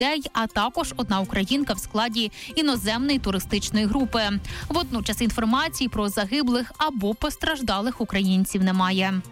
гостей, а також одна українка в складі іноземної туристичної групи. Водночас інформації про загиблих або постраждалих українців немає.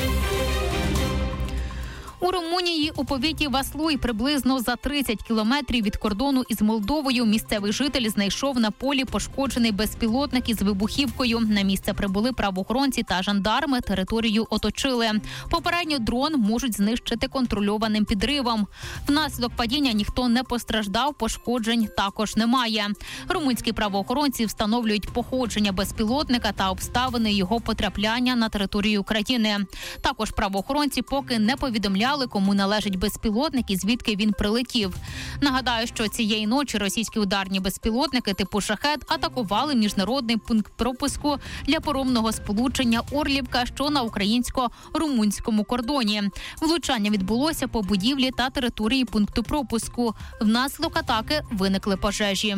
У Румунії у повіті Васлуй приблизно за 30 кілометрів від кордону із Молдовою місцевий житель знайшов на полі пошкоджений безпілотник із вибухівкою. На місце прибули правоохоронці та жандарми, територію оточили. Попередньо дрон можуть знищити контрольованим підривом. Внаслідок падіння ніхто не постраждав, пошкоджень також немає. Румунські правоохоронці встановлюють походження безпілотника та обставини його потрапляння на територію країни. Також правоохоронці поки не повідомляли, кому належить безпілотник і звідки він прилетів. Нагадаю, що цієї ночі російські ударні безпілотники типу «Шахед» атакували міжнародний пункт пропуску для паромного сполучення Орлівка, що на українсько-румунському кордоні. Влучання відбулося по будівлі та території пункту пропуску. Внаслідок атаки виникли пожежі.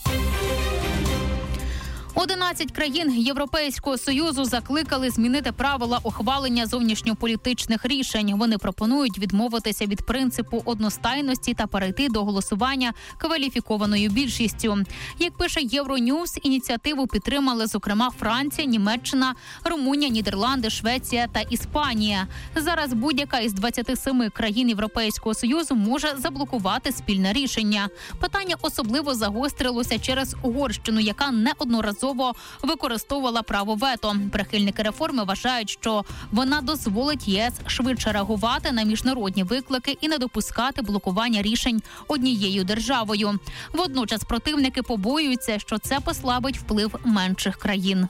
11 країн Європейського Союзу закликали змінити правила ухвалення зовнішньополітичних рішень. Вони пропонують відмовитися від принципу одностайності та перейти до голосування кваліфікованою більшістю. Як пише Євроньюз, ініціативу підтримали, зокрема, Франція, Німеччина, Румунія, Нідерланди, Швеція та Іспанія. Зараз будь-яка із 27 країн Європейського Союзу може заблокувати спільне рішення. Питання особливо загострилося через Угорщину, яка неодноразово використовувала право вето. Прихильники реформи вважають, що вона дозволить ЄС швидше реагувати на міжнародні виклики і не допускати блокування рішень однією державою. Водночас противники побоюються, що це послабить вплив менших країн.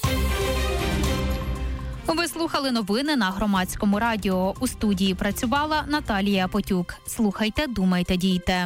Ви слухали новини на Громадському радіо. У студії працювала Наталія Потюк. Слухайте, думайте, дійте.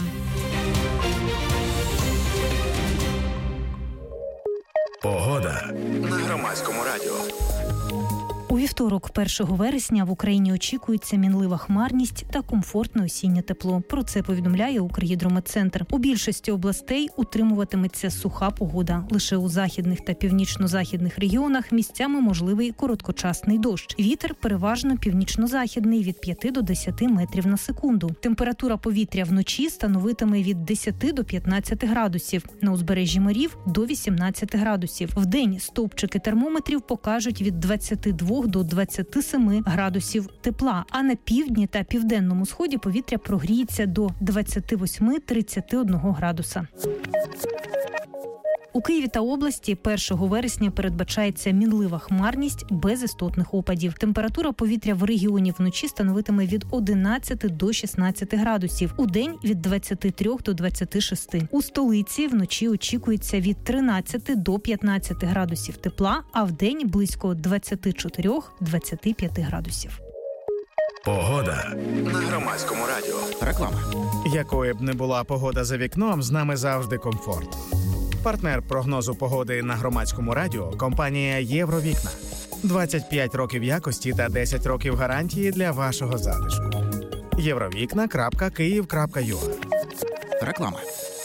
Погода на Громадському радіо. У вівторок, 1 вересня, в Україні очікується мінлива хмарність та комфортне осіннє тепло. Про це повідомляє Укргідрометцентр. У більшості областей утримуватиметься суха погода. Лише у західних та північно-західних регіонах місцями можливий короткочасний дощ. Вітер переважно північно-західний від 5 до 10 метрів на секунду. Температура повітря вночі становитиме від 10 до 15 градусів. На узбережжі морів – до 18 градусів. Вдень стовпчики термометрів покажуть від 22 до 27 градусів тепла, а на півдні та південному сході повітря прогріється до 28-31 градуса. У Києві та області 1 вересня передбачається мінлива хмарність без істотних опадів. Температура повітря в регіоні вночі становитиме від 11 до 16 градусів. Удень – від 23 до 26. У столиці вночі очікується від 13 до 15 градусів тепла, а вдень – близько 24-25 градусів. Погода на Громадському радіо. Реклама. Якою б не була погода за вікном, з нами завжди комфорт. Партнер прогнозу погоди на Громадському радіо – компанія «Євровікна». 25 років якості та 10 років гарантії для вашого затишку. Євровікна.Київ.ua. Реклама.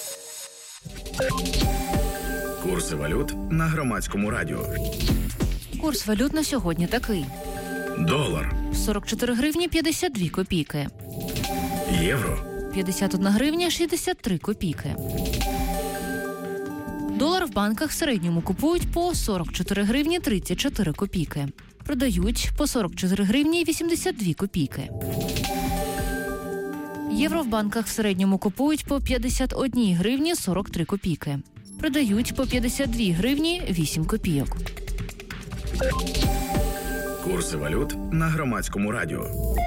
Курси валют на Громадському радіо. Курс валют на сьогодні такий. Долар. 44 гривні 52 копійки. Євро. 51 гривня 63 копійки. Долар в банках в середньому купують по 44 гривні 34 копійки. Продають по 44 гривні 82 копійки. Євро в банках в середньому купують по 51 гривні 43 копійки. Продають по 52 гривні 8 копійок. Курси валют на Громадському радіо.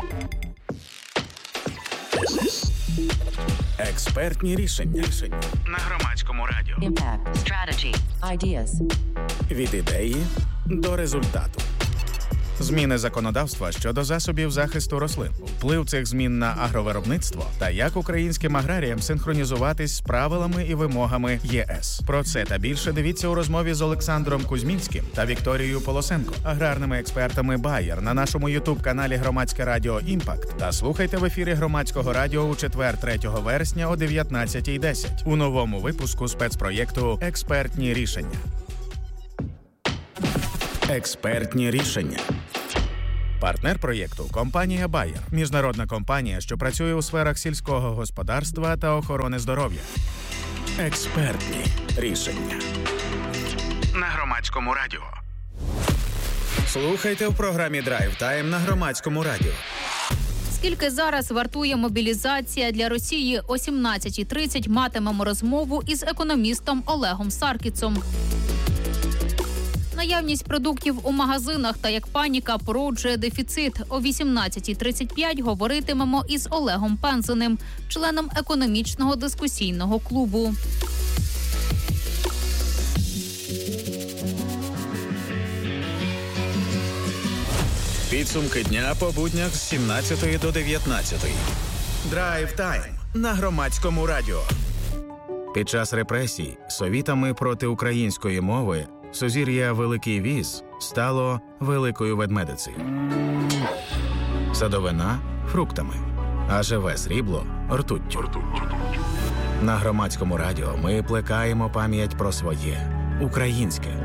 Експертні рішення. На Громадському радіо. Impact. Strategy. Ideas. Від ідеї до результату. Зміни законодавства щодо засобів захисту рослин, вплив цих змін на агровиробництво та як українським аграріям синхронізуватись з правилами і вимогами ЄС. Про це та більше дивіться у розмові з Олександром Кузьмінським та Вікторією Полосенко, аграрними експертами Bayer на нашому ютуб-каналі Громадське радіо «Імпакт» та слухайте в ефірі Громадського радіо у четвер 3 вересня о 19:10 у новому випуску спецпроєкту «Експертні рішення». Експертні рішення. Партнер проєкту – компанія Bayer, міжнародна компанія, що працює у сферах сільського господарства та охорони здоров'я. Експертні рішення. На Громадському радіо. Слухайте в програмі Drive Time на Громадському радіо. Скільки зараз вартує мобілізація для Росії? О 17:30 матимемо розмову із економістом Олегом Саркіцом. Наявність продуктів у магазинах та як паніка породжує дефіцит. О 18:35 говоритимемо із Олегом Пензеним, членом економічного дискусійного клубу. Підсумки дня по буднях з 17 до 19. Drive Time на Громадському радіо. Під час репресій совітами проти української мови сузір'я Великий Віз стало Великою Ведмедицею. Садовина – фруктами, а живе срібло – ртуттю. На Громадському радіо ми плекаємо пам'ять про своє – українське.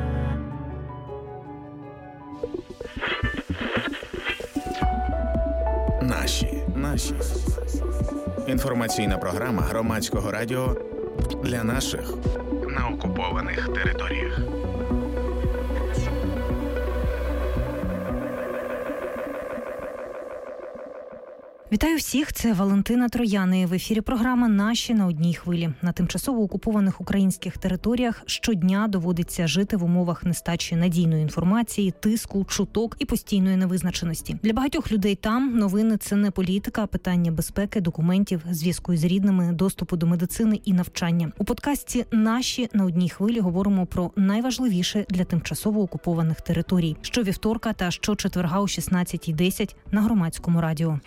Наші. Інформаційна програма Громадського радіо для наших на окупованих територіях. Вітаю всіх, це Валентина Трояни. В ефірі програма «Наші на одній хвилі». На тимчасово окупованих українських територіях щодня доводиться жити в умовах нестачі надійної інформації, тиску, чуток і постійної невизначеності. Для багатьох людей там новини – це не політика, а питання безпеки, документів, зв'язку з рідними, доступу до медицини і навчання. У подкасті «Наші на одній хвилі» говоримо про найважливіше для тимчасово окупованих територій. Щовівторка та щочетверга о 16:10 на Громадському радіо.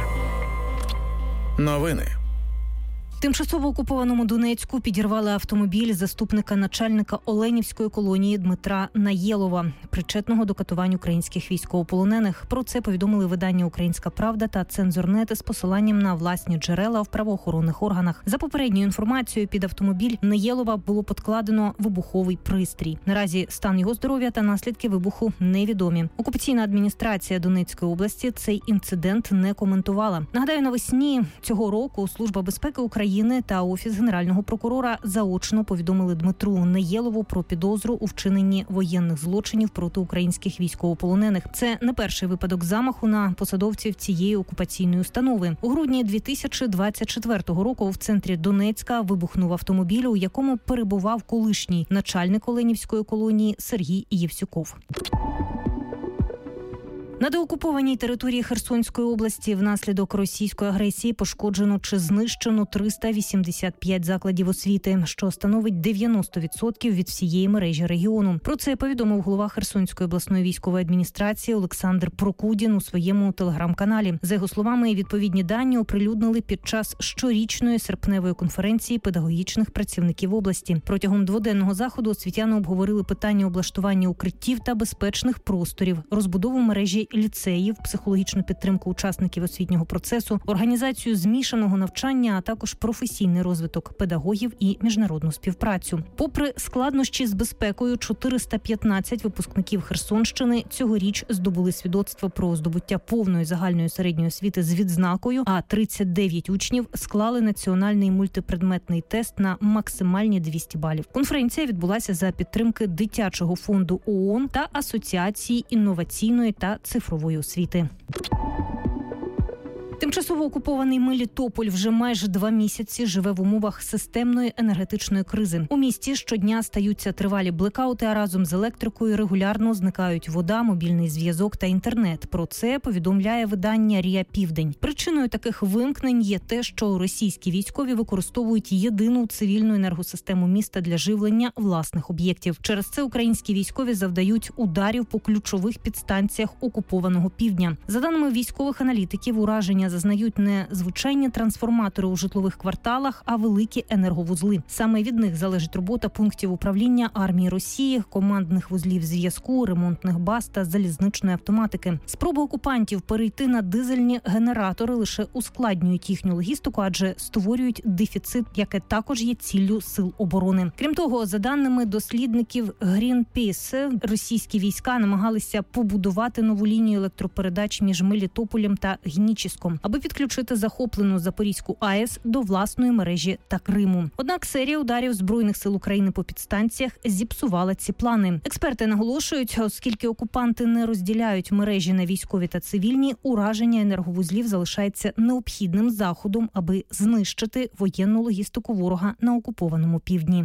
Новини. В тимчасово окупованому Донецьку підірвали автомобіль заступника начальника Оленівської колонії Дмитра Наєлова, причетного до катувань українських військовополонених. Про це повідомили видання «Українська правда» та «Цензорнет» з посиланням на власні джерела в правоохоронних органах. За попередньою інформацією, під автомобіль Наєлова було підкладено вибуховий пристрій. Наразі стан його здоров'я та наслідки вибуху невідомі. Окупаційна адміністрація Донецької області цей інцидент не коментувала. Нагадаю, навесні цього року Служба безпеки України та Офіс Генерального прокурора заочно повідомили Дмитру Наєлову про підозру у вчиненні воєнних злочинів проти українських військовополонених. Це не перший випадок замаху на посадовців цієї окупаційної установи. У грудні 2024 року в центрі Донецька вибухнув автомобіль, у якому перебував колишній начальник Оленівської колонії Сергій Євсюков. На деокупованій території Херсонської області внаслідок російської агресії пошкоджено чи знищено 385 закладів освіти, що становить 90% від всієї мережі регіону. Про це повідомив голова Херсонської обласної військової адміністрації Олександр Прокудін у своєму телеграм-каналі. За його словами, відповідні дані оприлюднили під час щорічної серпневої конференції педагогічних працівників області. Протягом дводенного заходу освітяни обговорили питання облаштування укриттів та безпечних просторів, розбудову мережі ліцеїв, психологічну підтримку учасників освітнього процесу, організацію змішаного навчання, а також професійний розвиток педагогів і міжнародну співпрацю. Попри складнощі з безпекою, 415 випускників Херсонщини цьогоріч здобули свідоцтво про здобуття повної загальної середньої освіти з відзнакою, а 39 учнів склали національний мультипредметний тест на максимальні 200 балів. Конференція відбулася за підтримки Дитячого фонду ООН та Асоціації інноваційної та цифрової освіти. Тимчасово окупований Мелітополь вже майже 2 місяці живе в умовах системної енергетичної кризи. У місті щодня стаються тривалі блекаути, а разом з електрикою регулярно зникають вода, мобільний зв'язок та інтернет. Про це повідомляє видання «Ріа Південь». Причиною таких вимкнень є те, що російські військові використовують єдину цивільну енергосистему міста для живлення власних об'єктів. Через це українські військові завдають ударів по ключових підстанціях окупованого півдня. За даними військових аналітиків, ураження пошкодження зазнають не звичайні трансформатори у житлових кварталах, а великі енерговузли. Саме від них залежить робота пунктів управління армії Росії, командних вузлів зв'язку, ремонтних баз та залізничної автоматики. Спроби окупантів перейти на дизельні генератори лише ускладнюють їхню логістику, адже створюють дефіцит, яке також є ціллю сил оборони. Крім того, за даними дослідників Greenpeace, російські війська намагалися побудувати нову лінію електропередач між Мелітополем та Генічіском, аби підключити захоплену Запорізьку АЕС до власної мережі та Криму. Однак серія ударів Збройних сил України по підстанціях зіпсувала ці плани. Експерти наголошують, оскільки окупанти не розділяють мережі на військові та цивільні, ураження енерговузлів залишається необхідним заходом, аби знищити воєнну логістику ворога на окупованому півдні.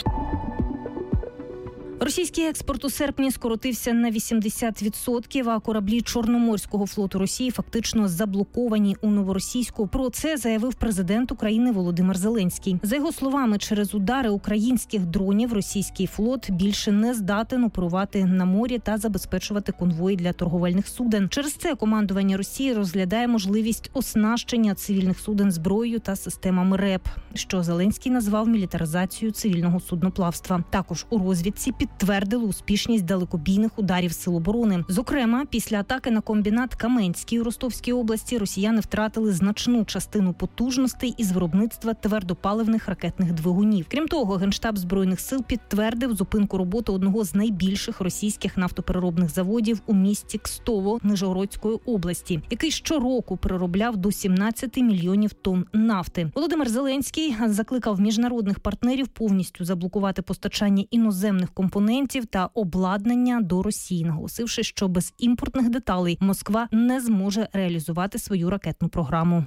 Російський експорт у серпні скоротився на 80%, а кораблі Чорноморського флоту Росії фактично заблоковані у Новоросійську. Про це заявив президент України Володимир Зеленський. За його словами, через удари українських дронів російський флот більше не здатен оперувати на морі та забезпечувати конвої для торговельних суден. Через це командування Росії розглядає можливість оснащення цивільних суден зброєю та системами РЕП, що Зеленський назвав мілітаризацією цивільного судноплавства. Також у розвідці підтвердили успішність далекобійних ударів сил оборони. Зокрема, після атаки на комбінат Каменський у Ростовській області росіяни втратили значну частину потужностей із виробництва твердопаливних ракетних двигунів. Крім того, Генштаб Збройних сил підтвердив зупинку роботи одного з найбільших російських нафтопереробних заводів у місті Кстово Нижегородської області, який щороку переробляв до 17 мільйонів тонн нафти. Володимир Зеленський закликав міжнародних партнерів повністю заблокувати постачання іноземних компонентів та обладнання до Росії, наголосивши, що без імпортних деталей Москва не зможе реалізувати свою ракетну програму.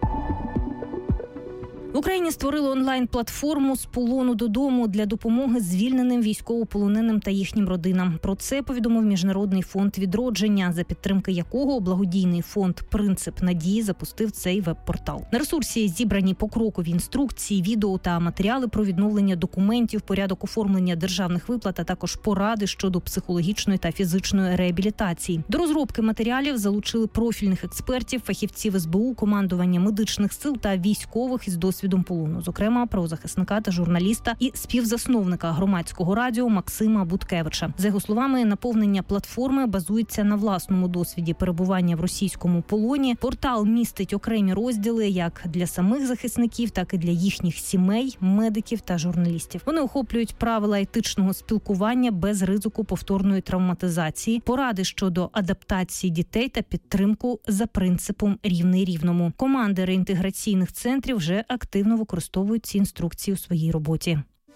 В Україні створили онлайн-платформу «З полону додому» для допомоги звільненим військовополоненим та їхнім родинам. Про це повідомив Міжнародний фонд відродження, за підтримки якого благодійний фонд «Принцип надії» запустив цей веб-портал. На ресурсі зібрані покрокові інструкції, відео та матеріали про відновлення документів, порядок оформлення державних виплат, а також поради щодо психологічної та фізичної реабілітації. До розробки матеріалів залучили профільних експертів, фахівців СБУ, командування медичних сил та військових із досвідом полону, зокрема правозахисника та журналіста і співзасновника громадського радіо Максима Буткевича. За його словами, наповнення платформи базується на власному досвіді перебування в російському полоні. Портал містить окремі розділи як для самих захисників, так і для їхніх сімей, медиків та журналістів. Вони охоплюють правила етичного спілкування без ризику повторної травматизації, поради щодо адаптації дітей та підтримку за принципом рівний рівному. Команди реінтеграційних центрів вже активно використовують ці інструкції у своїй роботі.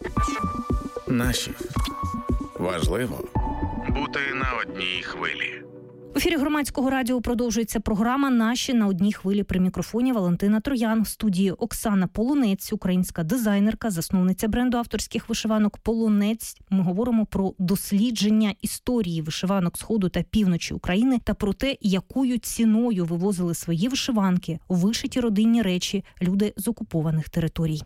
Наші. Важливо бути на одній хвилі. В ефірі Громадського радіо продовжується програма «Наші» на одній хвилі. При мікрофоні Валентина Троян. В студії Оксана Полунець, українська дизайнерка, засновниця бренду авторських вишиванок «Полунець». Ми говоримо про дослідження історії вишиванок Сходу та Півночі України та про те, якою ціною вивозили свої вишиванки, вишиті родинні речі люди з окупованих територій.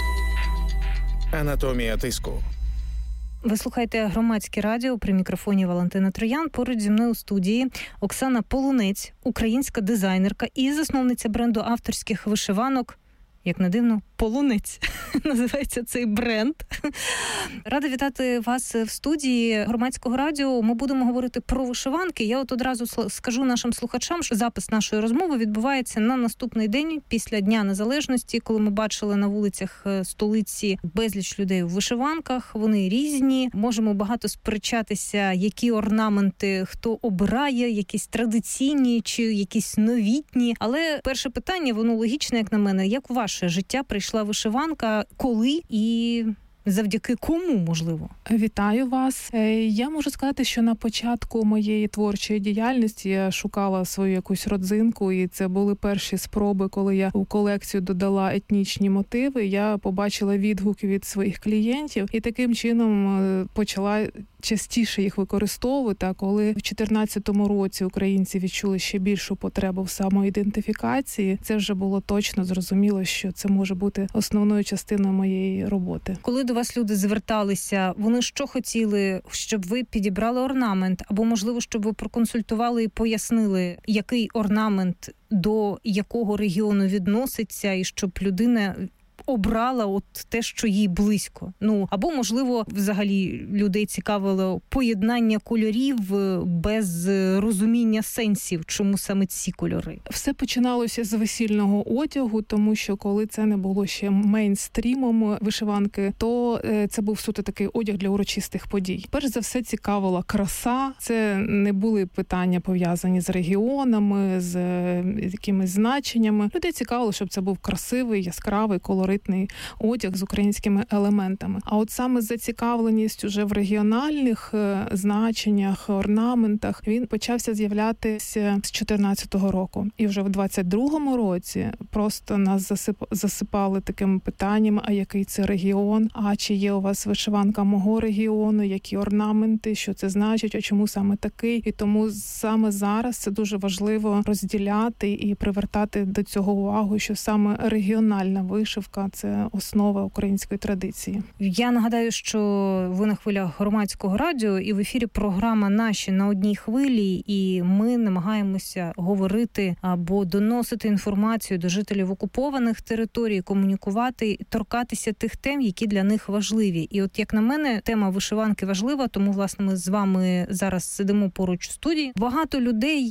Анатомія тиску. Ви слухаєте Громадське радіо, при мікрофоні Валентина Троян. Поруч зі мною у студії Оксана Полунець, українська дизайнерка і засновниця бренду авторських вишиванок. Як не дивно, «Полунець» називається цей бренд. Рада вітати вас в студії Громадського радіо. Ми будемо говорити про вишиванки. Я от одразу скажу нашим слухачам, що запис нашої розмови відбувається на наступний день після Дня Незалежності, коли ми бачили на вулицях столиці безліч людей у вишиванках. Вони різні. Можемо багато сперечатися, які орнаменти хто обирає, якісь традиційні чи якісь новітні. Але перше питання, воно логічне, як на мене. Як у ваше життя прийшла вишиванка, коли і завдяки кому, можливо? Вітаю вас. Я можу сказати, що на початку моєї творчої діяльності я шукала свою якусь родзинку, і це були перші спроби, коли я у колекцію додала етнічні мотиви. Я побачила відгуки від своїх клієнтів і таким чином почала частіше їх використовувати. А коли в 2014 році українці відчули ще більшу потребу в самоідентифікації, це вже було точно зрозуміло, що це може бути основною частиною моєї роботи. Коли до вас люди зверталися, вони що хотіли, щоб ви підібрали орнамент, або, можливо, щоб ви проконсультували і пояснили, який орнамент до якого регіону відноситься, і щоб людина обрала от те, що їй близько. Або, можливо, взагалі людей цікавило поєднання кольорів без розуміння сенсів, чому саме ці кольори. Все починалося з весільного одягу, тому що коли це не було ще мейнстрімом вишиванки, то це був суто такий одяг для урочистих подій. Перш за все цікавила краса. Це не були питання пов'язані з регіонами, з якимись значеннями. Людей цікавило, щоб це був красивий, яскравий, колоритний одяг з українськими елементами. А от саме зацікавленість уже в регіональних значеннях, орнаментах, він почався з'являтися з 14-го року. І вже в 22-му році просто нас засипали такими питаннями, а який це регіон, а чи є у вас вишиванка мого регіону, які орнаменти, що це значить, а чому саме такий. І тому саме зараз це дуже важливо розділяти і привертати до цього увагу, що саме регіональна вишивка – це основа української традиції. Я нагадаю, що ви на хвилях Громадського радіо і в ефірі програма «Наші на одній хвилі», і ми намагаємося говорити або доносити інформацію до жителів окупованих територій, комунікувати, торкатися тих тем, які для них важливі. І от, як на мене, тема вишиванки важлива, тому, власне, ми з вами зараз сидимо поруч в студії. Багато людей,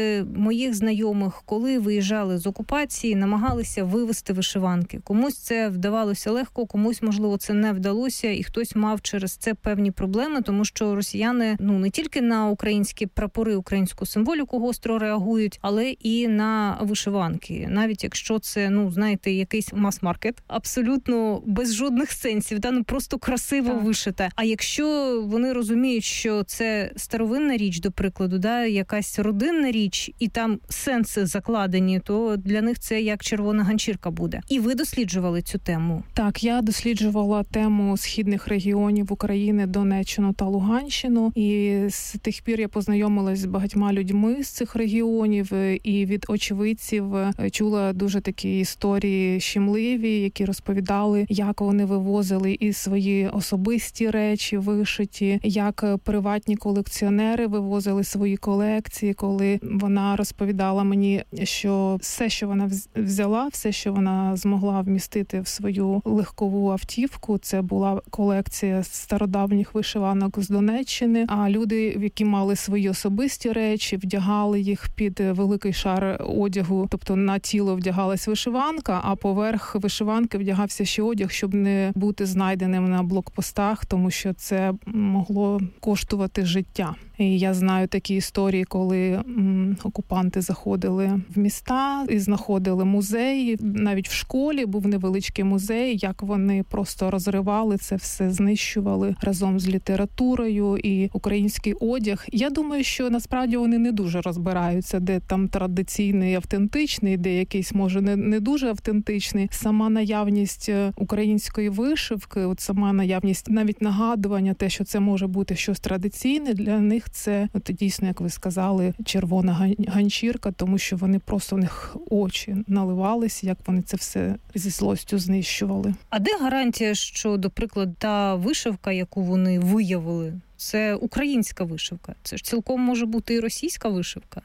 моїх знайомих, коли виїжджали з окупації, намагалися вивезти вишиванки. Комусь це вдавалося легко, комусь, можливо, це не вдалося, і хтось мав через це певні проблеми, тому що росіяни, не тільки на українські прапори, українську символіку гостро реагують, але і на вишиванки. Навіть якщо це, знаєте, якийсь мас-маркет, абсолютно без жодних сенсів, просто красиво вишите. А якщо вони розуміють, що це старовинна річ, до прикладу, якась родинна річ, і там сенси закладені, то для них це як червона ганчірка буде. І ви досліджували цю тему? Так, я досліджувала тему східних регіонів України, Донеччину та Луганщину. І з тих пір я познайомилась з багатьма людьми з цих регіонів, і від очевидців чула дуже такі історії щемливі, які розповідали, як вони вивозили і свої особисті речі вишиті, як приватні колекціонери вивозили свої колекції, коли вона розповідала мені, що все, що вона взяла, все, що вона змогла вмістити в свою легкову автівку, це була колекція стародавніх вишиванок з Донеччини, а люди, які мали свої особисті речі, вдягали їх під великий шар одягу, тобто на тіло вдягалась вишиванка, а поверх вишиванки вдягався ще одяг, щоб не бути знайденим на блокпостах, тому що це могло коштувати життя. І я знаю такі історії, коли окупанти заходили в міста і знаходили музеї. Навіть в школі був невеличкий музей, як вони просто розривали це все, знищували разом з літературою і український одяг. Я думаю, що насправді вони не дуже розбираються, де там традиційний, автентичний, де якийсь, може, не дуже автентичний. Сама наявність української вишивки, от сама наявність навіть нагадування, те, що це може бути щось традиційне, для них це дійсно, як ви сказали, червона ганчірка, тому що вони просто, в них очі наливалися, як вони це все зі злостю знищували. А де гарантія, що, до прикладу, та вишивка, яку вони виявили, це українська вишивка? Це ж цілком може бути і російська вишивка.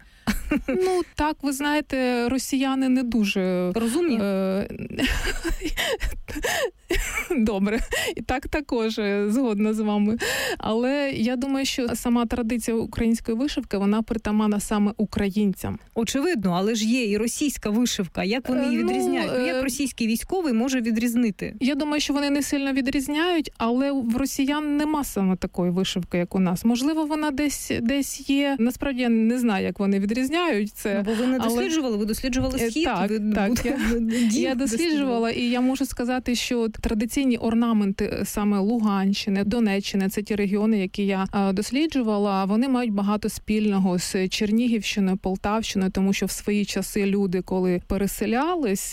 Так, ви знаєте, росіяни не дуже розумні. Добре, і так також згодна з вами. Але я думаю, що сама традиція української вишивки, вона притаманна саме українцям. Очевидно, але ж є і російська вишивка. Як вони її відрізняють? Як російський військовий може відрізнити? Я думаю, що вони не сильно відрізняють, але в росіян нема саме такої вишивки, як у нас. Можливо, вона десь є. Насправді, я не знаю, як вони відрізняють це. Бо ви не досліджували, ви досліджували Схід. Так, я досліджувала, і я можу сказати, що традиційні Традиційні орнаменти саме Луганщини, Донеччини, це ті регіони, які я досліджувала, вони мають багато спільного з Чернігівщиною, Полтавщиною, тому що в свої часи люди, коли переселялись,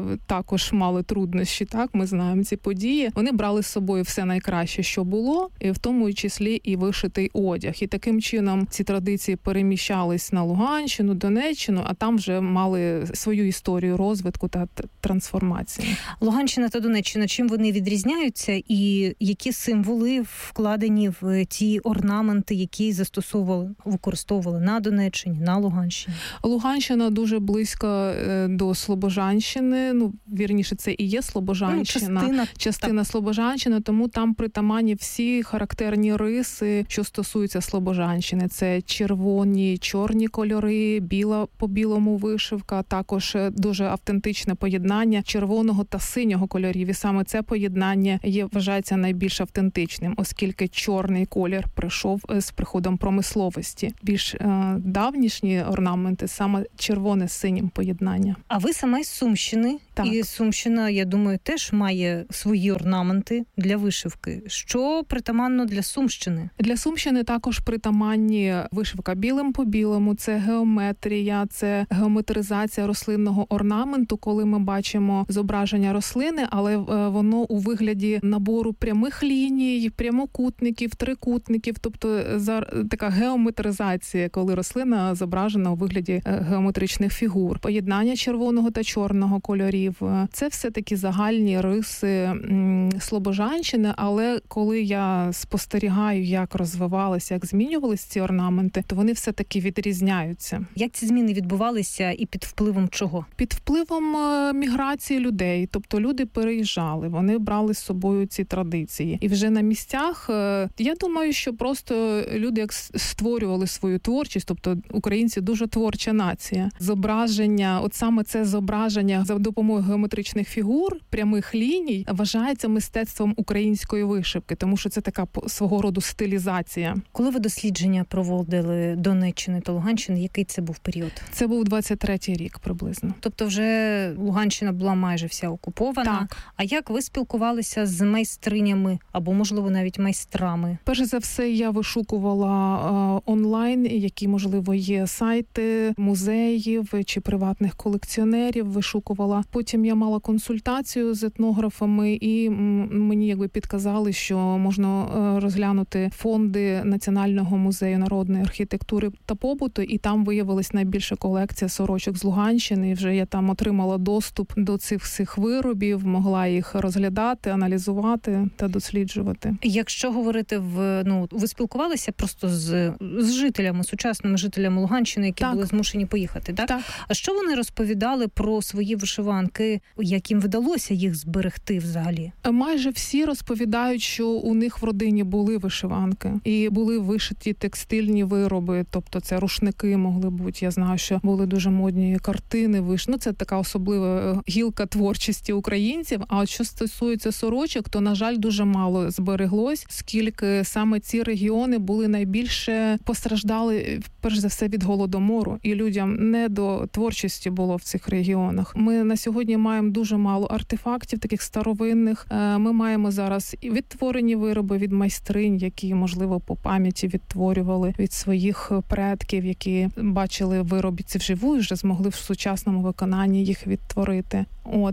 також мали труднощі, так, ми знаємо ці події. Вони брали з собою все найкраще, що було, і в тому числі і вишитий одяг. І таким чином ці традиції переміщались на Луганщину, Донеччину, а там вже мали свою історію розвитку та трансформації. Луганщина та Донеччина, чим вони відрізняються і які символи вкладені в ті орнаменти, які використовували на Донеччині, на Луганщині? Луганщина дуже близько до Слобожанщини, вірніше, це і є Слобожанщина, частина Слобожанщини, тому там притаманні всі характерні риси, що стосуються Слобожанщини. Це червоні, чорні кольори, біла по білому вишивка, також дуже автентичне поєднання червоного та синього кольорів. І саме це поєднання вважається найбільш автентичним, оскільки чорний колір прийшов з приходом промисловості. Більш давнішні орнаменти саме червоне з синім поєднання. А ви сама із Сумщини. Так. І Сумщина, я думаю, теж має свої орнаменти для вишивки. Що притаманно для Сумщини? Для Сумщини також притаманні вишивка білим по білому, це геометрія, це геометризація рослинного орнаменту, коли ми бачимо зображення рослини, але воно у вигляді набору прямих ліній, прямокутників, трикутників, тобто така геометризація, коли рослина зображена у вигляді геометричних фігур. Поєднання червоного та чорного кольорів. Це все такі загальні риси Слобожанщини, але коли я спостерігаю, як розвивалися, як змінювалися ці орнаменти, то вони все-таки відрізняються. Як ці зміни відбувалися і під впливом чого? Під впливом міграції людей. Тобто люди переїжджали, вони брали з собою ці традиції. І вже на місцях, я думаю, що просто люди як створювали свою творчість, тобто українці дуже творча нація. Зображення, от саме це зображення за допомогою геометричних фігур, прямих ліній, вважається мистецтвом української вишивки, тому що це така свого роду стилізація. Коли ви дослідження проводили Донеччини та Луганщини, який це був період? Це був 23-й рік приблизно. Тобто вже Луганщина була майже вся окупована. Так. А як ви спілкувалися з майстринями або, можливо, навіть майстрами? Перш за все, я вишукувала онлайн, які, можливо, є сайти музеїв чи приватних колекціонерів, вишукувала. Потім я мала консультацію з етнографами, і мені підказали, що можна розглянути фонди Національного музею народної архітектури та побуту, і там виявилась найбільша колекція сорочок з Луганщини, і вже я там отримала доступ до цих всіх виробів, могла їх розглядати, аналізувати та досліджувати. Якщо говорити ви спілкувалися просто з жителями, сучасними жителями Луганщини, які були змушені поїхати, так? Так. А що вони розповідали про свої вишиванки, як їм вдалося їх зберегти взагалі? Майже всі розповідають, що у них в родині були вишиванки і були вишиті текстильні вироби, тобто це рушники могли бути. Я знаю, що були дуже модні картини, це така особлива гілка творчості українців. А от що стосується сорочок, то, на жаль, дуже мало збереглось, оскільки саме ці регіони були найбільше постраждали, перш за все, від голодомору, і людям не до творчості було в цих регіонах. Ми на сьогодні маємо дуже мало артефактів, таких старовинних. Ми маємо зараз і відтворені вироби від майстринь, які, можливо, по пам'яті відтворювали від своїх предків, які бачили виробці вживу і вже змогли в сучасному виконанні їх відтворити.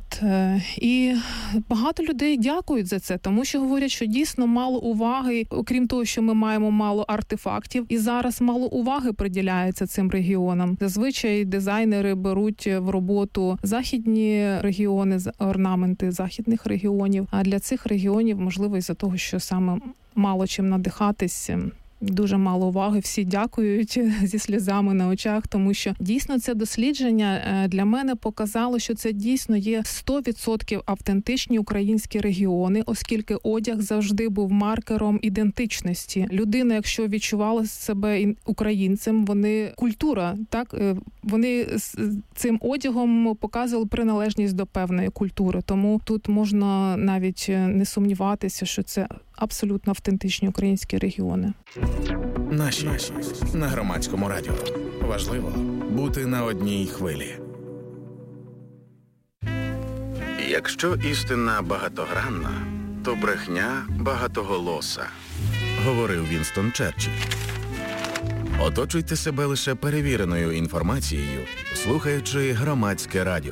І багато людей дякують за це, тому що говорять, що дійсно мало уваги, окрім того, що ми маємо мало артефактів, і зараз мало уваги приділяється цим регіонам. Зазвичай дизайнери беруть в роботу західні регіони, орнаменти західних регіонів, а для цих регіонів, можливо, із-за того, що саме мало чим надихатись, дуже мало уваги, всі дякують зі сльозами на очах, тому що дійсно це дослідження для мене показало, що це дійсно є 100% автентичні українські регіони, оскільки одяг завжди був маркером ідентичності. Людина, якщо відчувала себе українцем, культура, так, вони цим одягом показували приналежність до певної культури. Тому тут можна навіть не сумніватися, що це абсолютно автентичні українські регіони. Наші на Громадському радіо. Важливо бути на одній хвилі. Якщо істина багатогранна, то брехня багатоголоса, говорив Вінстон Черчилль. Оточуйте себе лише перевіреною інформацією, слухаючи Громадське радіо.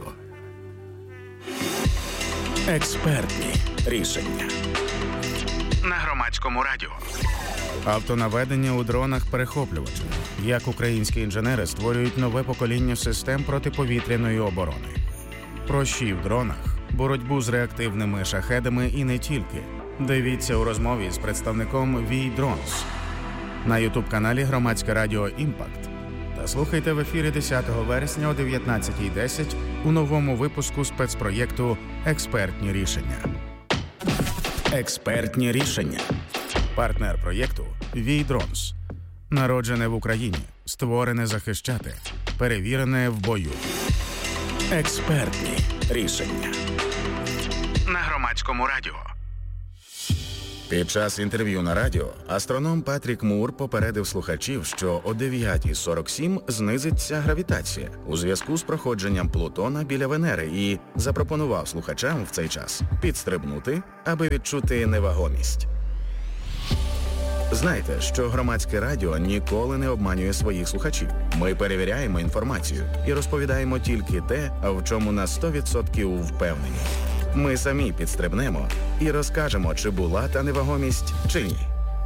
Експертні рішення. На Громадському радіо. Автонаведення у дронах-перехоплювачах. Як українські інженери створюють нове покоління систем протиповітряної оборони. Прощі в дронах, боротьбу з реактивними шахедами і не тільки. Дивіться у розмові з представником V-Drones на YouTube-каналі Громадське радіо «Імпакт». Та слухайте в ефірі 10 вересня о 19:10 у новому випуску спецпроєкту «Експертні рішення». Експертні рішення. Партнер проєкту V-Drones. Народжене в Україні, створене захищати, перевірене в бою. Експертні рішення. На Громадському радіо. Під час інтерв'ю на радіо астроном Патрік Мур попередив слухачів, що о 9:47 знизиться гравітація у зв'язку з проходженням Плутона біля Венери і запропонував слухачам в цей час підстрибнути, аби відчути невагомість. Знайте, що Громадське радіо ніколи не обманює своїх слухачів. Ми перевіряємо інформацію і розповідаємо тільки те, в чому на 100% впевнені. Ми самі підстрибнемо і розкажемо, чи була та невагомість, чи ні.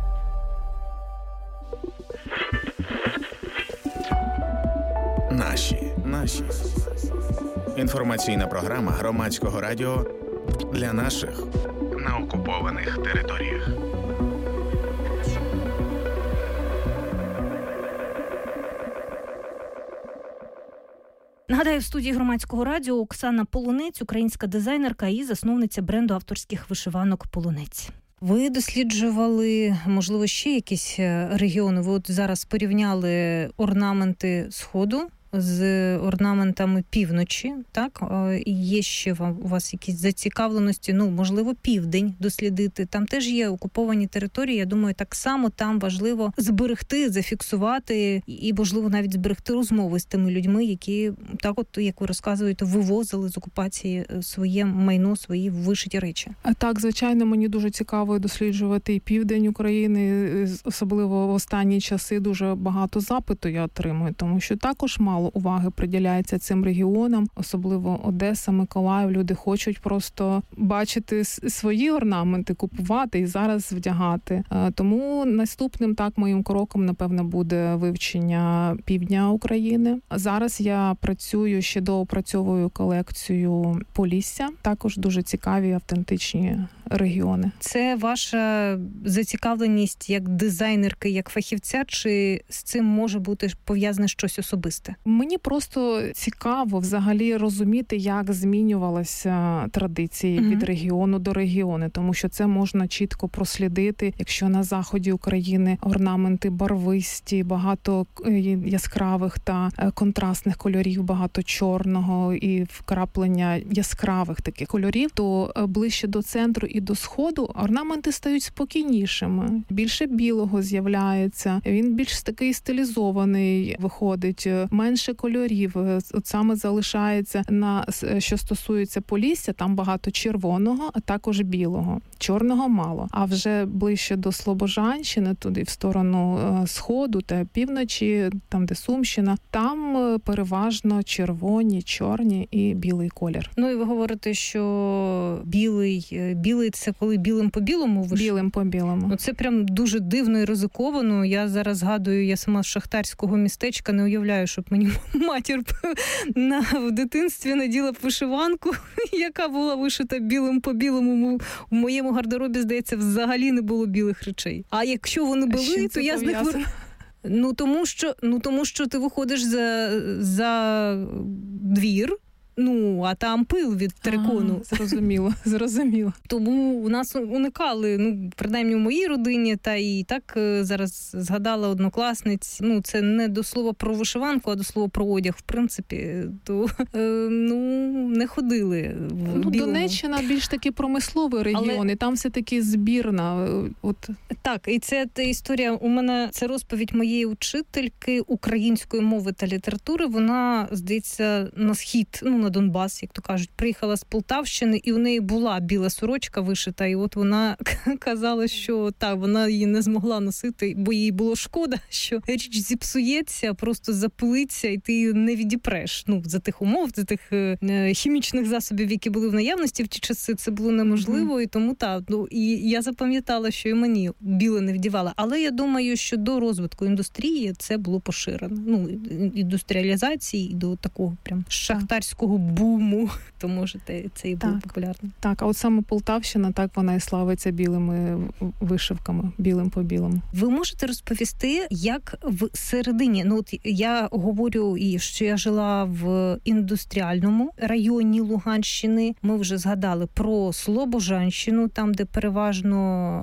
Наші. Інформаційна програма Громадського радіо для наших на окупованих територіях. Нагадаю, в студії Громадського радіо Оксана Полунець, українська дизайнерка і засновниця бренду авторських вишиванок «Полунець». Ви досліджували, можливо, ще якісь регіони? Ви от зараз порівняли орнаменти Сходу з орнаментами півночі, так? Є ще у вас якісь зацікавленості, можливо, південь дослідити. Там теж є окуповані території. Я думаю, так само там важливо зберегти, зафіксувати і, можливо, навіть зберегти розмови з тими людьми, які, так от, як ви розказуєте, вивозили з окупації своє майно, свої вишиті речі. Так, звичайно, мені дуже цікаво досліджувати і південь України, особливо в останні часи дуже багато запиту я отримую, тому що також мало уваги приділяється цим регіонам, особливо Одеса, Миколаїв. Люди хочуть просто бачити свої орнаменти, купувати і зараз вдягати. Тому наступним моїм кроком, напевно, буде вивчення півдня України. Зараз я працюю, ще доопрацьовую колекцію Полісся. Також дуже цікаві, автентичні регіони. Це ваша зацікавленість як дизайнерки, як фахівця, чи з цим може бути пов'язане щось особисте? Мені просто цікаво взагалі розуміти, як змінювалися традиції від регіону до регіону, тому що це можна чітко прослідити, якщо на заході України орнаменти барвисті, багато яскравих та контрастних кольорів, багато чорного і вкраплення яскравих таких кольорів, то ближче до центру і до сходу орнаменти стають спокійнішими. Більше білого з'являється, він більш такий стилізований виходить, менше кольорів. От саме залишається що стосується Полісся, там багато червоного, а також білого. Чорного мало. А вже ближче до Слобожанщини, туди в сторону сходу та півночі, там де Сумщина, там переважно червоні, чорні і білий колір. І ви говорите, що білий це коли білим по білому вишив? Білим по білому. Це прям дуже дивно і ризиковано. Я зараз згадую, я сама з шахтарського містечка, не уявляю, щоб мені матір в дитинстві наділа вишиванку, яка була вишита білим по білому. В моєму гардеробі, здається, взагалі не було білих речей. А якщо вони були, то я з них... Тому що ти виходиш за двір, а там пил від терикону. Зрозуміло. Тому у нас уникали, принаймні в моїй родині, та і так зараз згадала однокласниць, це не до слова про вишиванку, а до слова про одяг, в принципі, то, не ходили в білому. Донеччина більш таки промисловий регіон, і там все-таки збірна. Так, і це та історія, у мене це розповідь моєї учительки української мови та літератури, вона, здається, на схід, на на Донбас, як то кажуть, приїхала з Полтавщини, і в неї була біла сорочка вишита, і от вона казала, що так, вона її не змогла носити, бо їй було шкода, що річ зіпсується, просто запилиться, і ти її не відіпреш. Ну, за тих умов, за тих хімічних засобів, які були в наявності в ті часи, це було неможливо, і тому так. Ну, і я запам'ятала, що і мені біле не вдівала. Але я думаю, що до розвитку індустрії це було поширено. Ну, індустріалізації, і до такого прям шахтарського буму, то може це і було популярно. Так, а от саме Полтавщина, так, вона і славиться білими вишивками, білим по білому. Ви можете розповісти, як в середині, ну от я говорю, і що я жила в індустріальному районі Луганщини, ми вже згадали про Слобожанщину, там, де переважно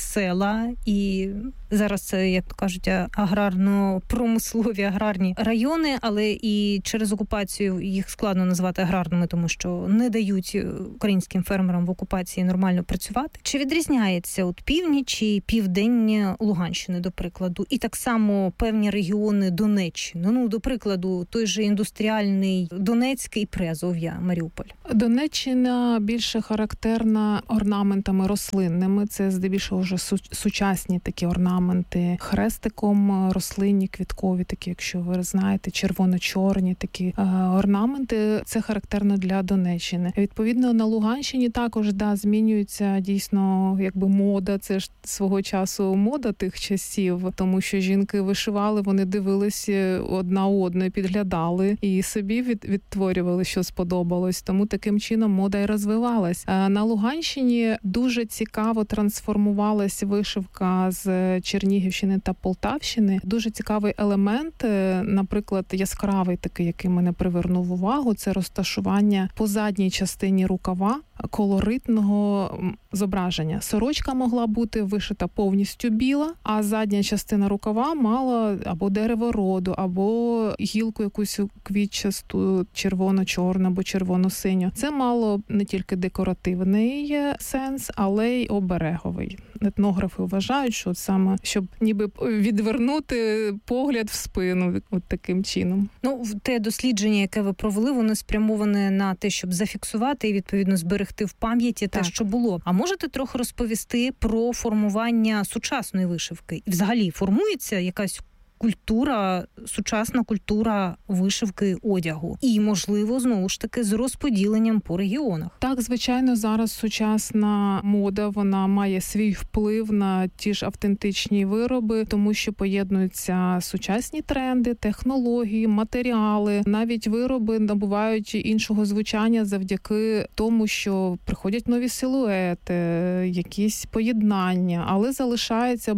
села, і зараз це, як то кажуть, аграрно-промислові, аграрні райони, але і через окупацію їх складно назвати аграрними, тому що не дають українським фермерам в окупації нормально працювати. Чи відрізняється от північ і південня Луганщини, до прикладу, і так само певні регіони Донеччини? Ну, до прикладу, той же індустріальний Донецький і Приазов'я, Маріуполь. Донеччина більше характерна орнаментами рослинними. Це здебільшого вже сучасні такі орнаменти хрестиком, рослинні, квіткові, такі, якщо ви знаєте, червоно-чорні такі орнаменти. Це характерно для Донеччини. Відповідно, на Луганщині також, змінюється дійсно, якби мода. Це ж свого часу мода тих часів, тому що жінки вишивали, вони дивилися одна одну, підглядали і собі відтворювали, що сподобалось. Тому таким чином мода й розвивалась. На Луганщині дуже цікаво трансформувалась вишивка з Чернігівщини та Полтавщини. Дуже цікавий елемент, наприклад, яскравий такий, який мене привернув увагу, це розташування по задній частині рукава колоритного зображення. Сорочка могла бути вишита повністю біла, а задня частина рукава мала або деревороду, або гілку якусь квітчасту, червоно-чорну або червоно-синю. Це мало не тільки декоративний сенс, але й обереговий. Етнографи вважають, що саме, щоб ніби відвернути погляд в спину от таким чином. Ну, те дослідження, яке ви провели, воно спрямоване на те, щоб зафіксувати і, відповідно, зберегти в пам'яті те, що було. А можете трохи розповісти про формування сучасної вишивки? І взагалі формується якась культура, сучасна культура вишивки одягу. І, можливо, знову ж таки, з розподіленням по регіонах. Так, звичайно, зараз сучасна мода, вона має свій вплив на ті ж автентичні вироби, тому що поєднуються сучасні тренди, технології, матеріали. Навіть вироби набувають іншого звучання завдяки тому, що приходять нові силуети, якісь поєднання, але залишається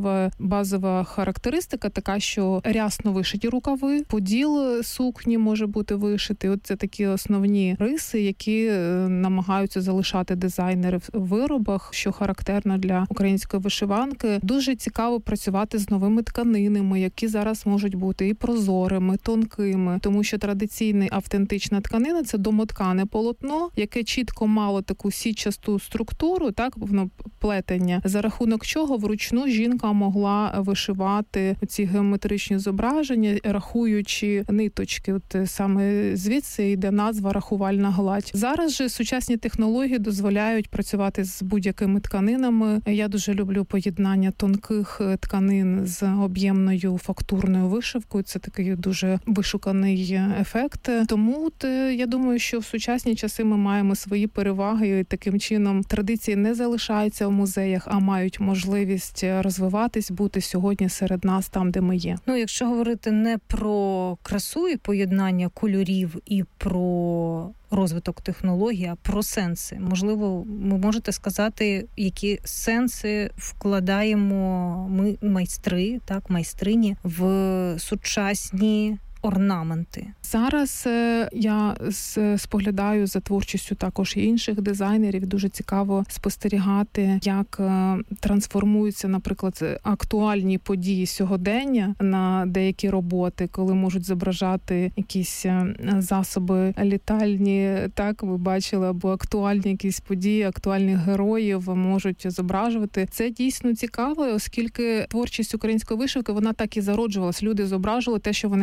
базова характеристика, така, що рясно вишиті рукави, поділ сукні може бути вишитий. От це такі основні риси, які намагаються залишати дизайнери в виробах, що характерно для української вишиванки. Дуже цікаво працювати з новими тканинами, які зараз можуть бути і прозорими, тонкими, тому що традиційна автентична тканина – це домоткане полотно, яке чітко мало таку січасту структуру, так, воно плетення, за рахунок чого вручну жінка могла вишивати ці геометричні зображення, рахуючи ниточки. От саме звідси йде назва рахувальна гладь. Зараз же сучасні технології дозволяють працювати з будь-якими тканинами. Я дуже люблю поєднання тонких тканин з об'ємною фактурною вишивкою. Це такий дуже вишуканий ефект. Тому я думаю, що в сучасні часи ми маємо свої переваги, і таким чином традиції не залишаються в музеях, а мають можливість розвиватись, бути сьогодні серед нас там, де ми є. Ну, якщо говорити не про красу і поєднання кольорів і про розвиток технологій, а про сенси. Можливо, ви можете сказати, які сенси вкладаємо ми, майстри, так, майстрині, в сучасні орнаменти. Зараз я споглядаю за творчістю також і інших дизайнерів. Дуже цікаво спостерігати, як трансформуються, наприклад, актуальні події сьогодення на деякі роботи, коли можуть зображати якісь засоби літальні, так, ви бачили, або актуальні якісь події, актуальних героїв можуть зображувати. Це дійсно цікаво, оскільки творчість української вишивки, вона так і зароджувалась. Люди зображували те, що вони бачили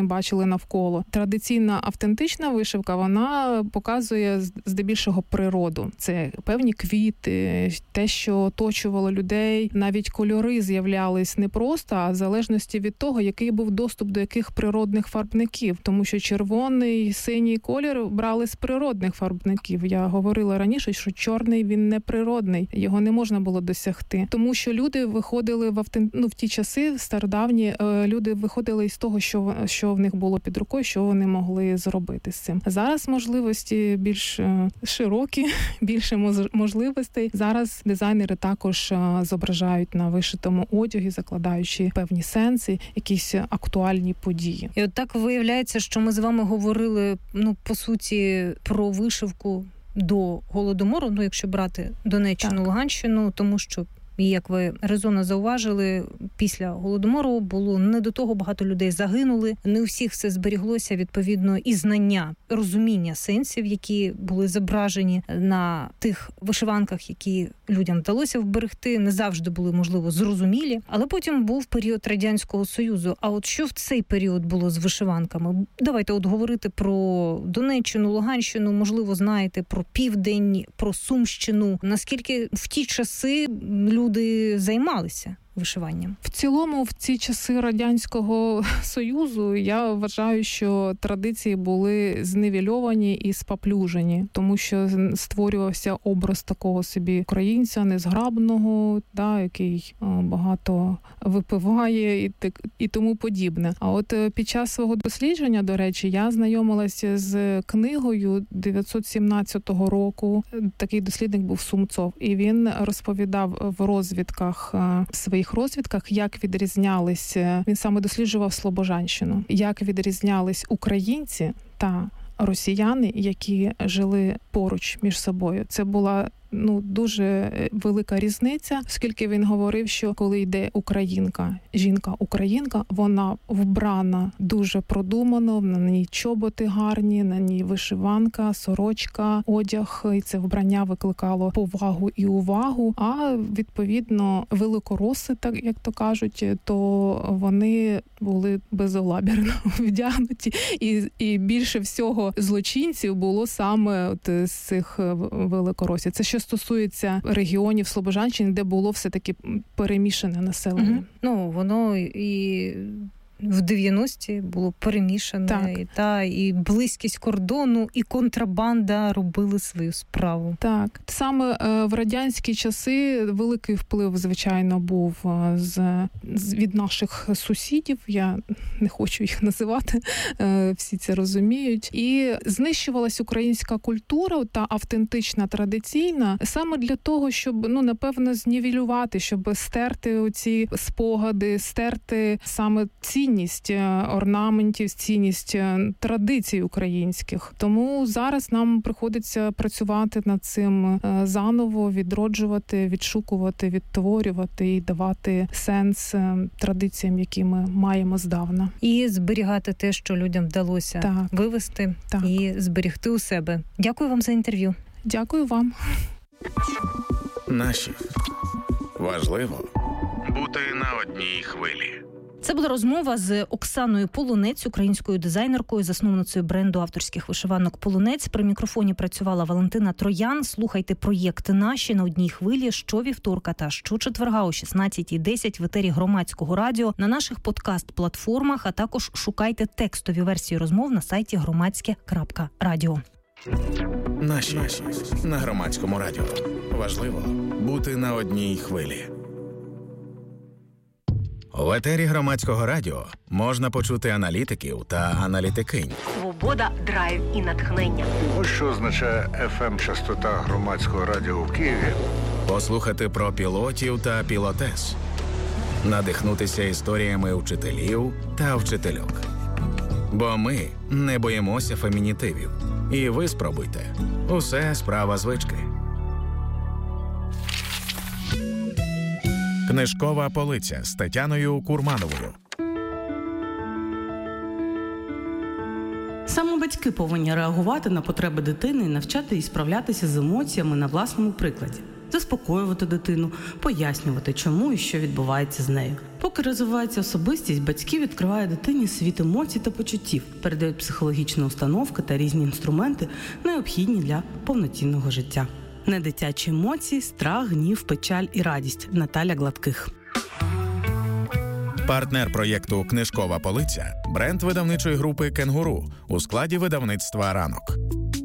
вишивали навколо. Традиційна автентична вишивка, вона показує здебільшого природу. Це певні квіти, те, що оточувало людей. Навіть кольори з'являлись не просто, а в залежності від того, який був доступ до яких природних фарбників. Тому що червоний, синій колір брали з природних фарбників. Я говорила раніше, що чорний він не природний, його не можна було досягти. Тому що люди виходили в ті часи стародавні, люди виходили із того, що в них було під рукою, що вони могли зробити з цим. Зараз можливості більш широкі, більше можливостей. Зараз дизайнери також зображають на вишитому одязі, закладаючи певні сенси, якісь актуальні події. І от так виявляється, що ми з вами говорили, по суті, про вишивку до Голодомору, якщо брати Донеччину, Луганщину, тому що, і як ви резонно зауважили, після Голодомору було не до того, багато людей загинули, не у всіх все зберіглося, відповідно, і знання, розуміння сенсів, які були зображені на тих вишиванках, які людям вдалося вберегти, не завжди були, можливо, зрозумілі. Але потім був період Радянського Союзу. А от що в цей період було з вишиванками? Давайте говорити про Донеччину, Луганщину, можливо, знаєте, про Південь, про Сумщину. Наскільки в ті часи люди займалися вишиванням? В цілому, в ці часи Радянського Союзу, я вважаю, що традиції були зневільовані і спаплюжені, тому що створювався образ такого собі українця незграбного, який багато випиває і тому подібне. А от під час свого дослідження, до речі, я знайомилася з книгою 1917 року. Такий дослідник був Сумцов, і він розповідав в своїх розвідках, як відрізнялися, він саме досліджував Слобожанщину, як відрізнялись українці та росіяни, які жили поруч між собою. Це була дуже велика різниця, оскільки він говорив, що коли йде жінка-українка, вона вбрана дуже продумано, на ній чоботи гарні, на ній вишиванка, сорочка, одяг, і це вбрання викликало повагу і увагу. А відповідно великороси, так як то кажуть, то вони були безалаберно вдягнуті, і більше всього злочинців було саме з цих великоросів. Це що стосується регіонів Слобожанщини, де було все-таки перемішане населення. Воно і в 90-ті було перемішане, і близькість кордону, і контрабанда робили свою справу. Так. Саме в радянські часи великий вплив, звичайно, був від наших сусідів, я не хочу їх називати, всі це розуміють. І знищувалась українська культура, та автентична, традиційна, саме для того, щоб, напевно, знівелювати, щоб стерти оці спогади, стерти саме цінність орнаментів, цінність традицій українських. Тому зараз нам приходиться працювати над цим заново, відроджувати, відшукувати, відтворювати і давати сенс традиціям, які ми маємо здавна. І зберігати те, що людям вдалося вивести і зберегти у себе. Дякую вам за інтерв'ю. Дякую вам. Наші. Важливо бути на одній хвилі. Це була розмова з Оксаною Полунець, українською дизайнеркою, засновницею бренду авторських вишиванок «Полунець». При мікрофоні працювала Валентина Троян. Слухайте проєкт «Наші» на одній хвилі щовівторка та щочетверга о 16:10 в етері Громадського радіо, на наших подкаст-платформах, а також шукайте текстові версії розмов на сайті громадське.радіо. Наші на Громадському радіо. Важливо бути на одній хвилі. В етері Громадського радіо можна почути аналітиків та аналітикинь. Свобода, драйв і натхнення. Ось що означає FM-частота Громадського радіо в Києві. Послухати про пілотів та пілотес. Надихнутися історіями вчителів та вчительок. Бо ми не боїмося фемінітивів. І ви спробуйте. Усе справа звички. Книжкова полиця з Тетяною Курмановою. Саме батьки повинні реагувати на потреби дитини і навчати її справлятися з емоціями на власному прикладі. заспокоювати дитину, пояснювати, чому і що відбувається з нею. Поки розвивається особистість, батьки відкривають дитині світ емоцій та почуттів, передають психологічні установки та різні інструменти, необхідні для повноцінного життя. Недитячі емоції, страх, гнів, печаль і радість. Наталя Гладких. Партнер проєкту «Книжкова полиця» – бренд видавничої групи «Кенгуру» у складі видавництва «Ранок».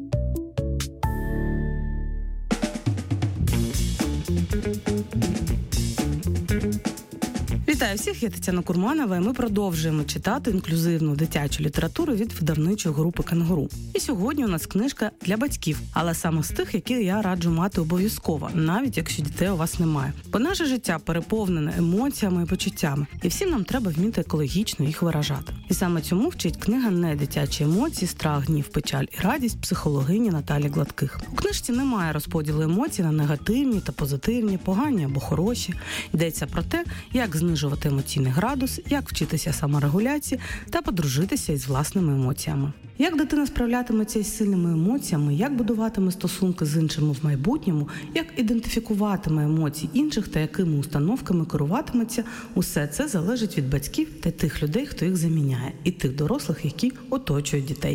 Вітаю всіх, я Тетяна Курманова, і ми продовжуємо читати інклюзивну дитячу літературу від видавничої групи «Кенгуру». І сьогодні у нас книжка для батьків, але саме з тих, які я раджу мати обов'язково, навіть якщо дітей у вас немає. Бо наше життя переповнене емоціями і почуттями, і всім нам треба вміти екологічно їх виражати. І саме цьому вчить книга «Не дитячі емоції, страх, гнів, печаль і радість» психологині Наталі Гладких. У книжці немає розподілу емоцій на негативні та позитивні, погані або хороші. Йдеться про те, як знижувати емоційний градус, як вчитися саморегуляції та подружитися із власними емоціями. Як дитина справлятиметься із сильними емоціями, як будуватиме стосунки з іншими в майбутньому, як ідентифікуватиме емоції інших та якими установками керуватиметься – усе це залежить від батьків та тих людей, хто їх заміняє, і тих дорослих, які оточують дітей.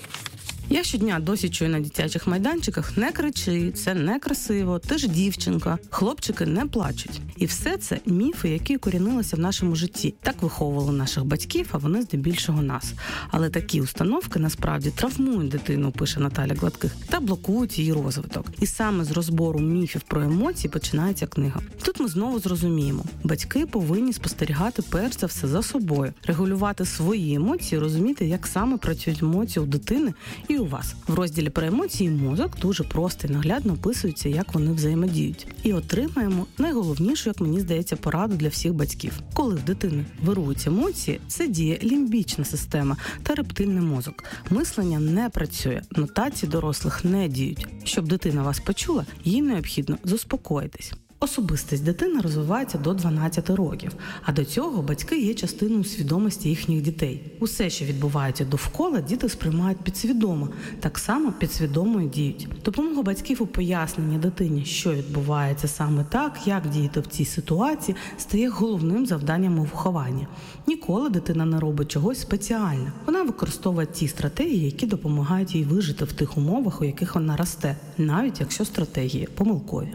Я щодня досі чую на дитячих майданчиках: не кричи, це некрасиво, ти ж дівчинка, хлопчики не плачуть. І все це міфи, які укорінилися в нашому житті. Так виховували наших батьків, а вони здебільшого нас. Але такі установки насправді травмують дитину, пише Наталя Гладких, та блокують її розвиток. І саме з розбору міфів про емоції починається книга. Тут ми знову зрозуміємо: батьки повинні спостерігати перш за все за собою, регулювати свої емоції, розуміти, як саме працюють емоції у дитини і у вас. В розділі про емоції мозок дуже просто і наглядно описується, як вони взаємодіють. І отримаємо найголовнішу, як мені здається, пораду для всіх батьків. Коли в дитини вирують емоції, це діє лімбічна система та рептильний мозок. Мислення не працює, нотації дорослих не діють. Щоб дитина вас почула, їй необхідно заспокоїтись. Особистість дитини розвивається до 12 років, а до цього батьки є частиною свідомості їхніх дітей. Усе, що відбувається довкола, діти сприймають підсвідомо, так само підсвідомо і діють. Допомога батьків у поясненні дитині, що відбувається саме так, як діяти в цій ситуації, стає головним завданням у вихованні. Ніколи дитина не робить чогось спеціально. Вона використовує ті стратегії, які допомагають їй вижити в тих умовах, у яких вона росте, навіть якщо стратегії помилкові.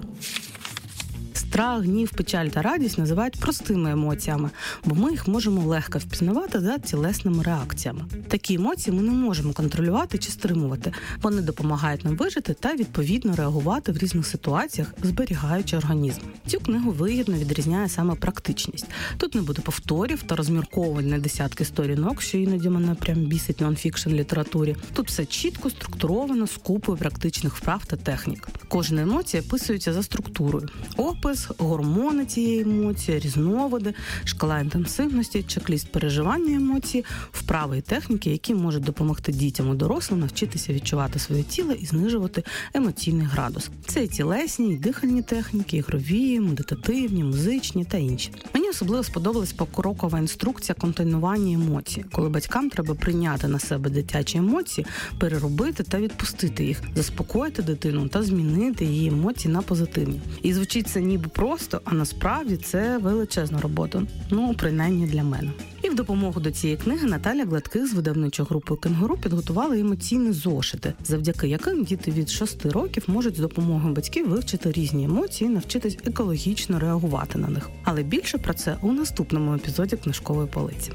Страх, гнів, печаль та радість називають простими емоціями, бо ми їх можемо легко впізнавати за тілесними реакціями. Такі емоції ми не можемо контролювати чи стримувати. Вони допомагають нам вижити та відповідно реагувати в різних ситуаціях, зберігаючи організм. Цю книгу вигідно відрізняє саме практичність. Тут не буде повторів та розмірковувань на десятки сторінок, що іноді мене прям бісить в нонфікшн літературі. Тут все чітко, структуровано, з купою практичних вправ та технік. Кожна емоція описується за структурою. Опис, гормони цієї емоції, різновиди, шкала інтенсивності, чек-ліст переживання емоцій, вправи і техніки, які можуть допомогти дітям і дорослим навчитися відчувати своє тіло і знижувати емоційний градус. Це і тілесні, і дихальні техніки, ігрові, медитативні, музичні та інші. Мені особливо сподобалась покрокова інструкція контейнування емоцій, коли батькам треба прийняти на себе дитячі емоції, переробити та відпустити їх, заспокоїти дитину та змінити її емоції на позитивні. І звучить це ніби просто, а насправді це величезна робота. Принаймні для мене. І в допомогу до цієї книги Наталя Гладких з видавничою групою «Кенгуру» підготувала емоційні зошити, завдяки яким діти від 6 років можуть з допомогою батьків вивчити різні емоції і навчитись екологічно реагувати на них. Але більше про це у наступному епізоді «Книжкової полиці».